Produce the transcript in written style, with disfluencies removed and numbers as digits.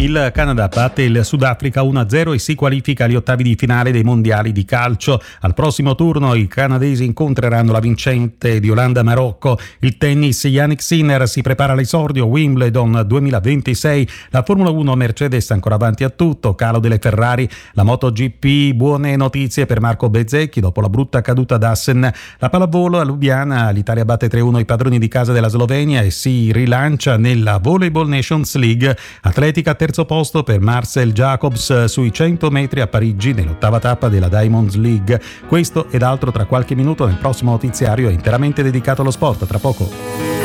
Il Canada batte il Sudafrica 1-0 e si qualifica agli ottavi di finale dei mondiali di calcio. Al prossimo turno i canadesi incontreranno la vincente di Olanda-Marocco. Il tennis, Jannik Sinner si prepara all'esordio Wimbledon 2026. La Formula 1, Mercedes ancora avanti a tutto, calo delle Ferrari. La MotoGP, buone notizie per Marco Bezzecchi dopo la brutta caduta ad Assen. La pallavolo a Lubiana, l'Italia batte 3-1 i padroni di casa della Slovenia e si rilancia nella Volleyball Nations League. Atletica terzo posto per Marcel Jacobs sui 100 metri a Parigi nell'ottava tappa della Diamonds League. Questo ed altro tra qualche minuto nel prossimo notiziario è interamente dedicato allo sport. Tra poco.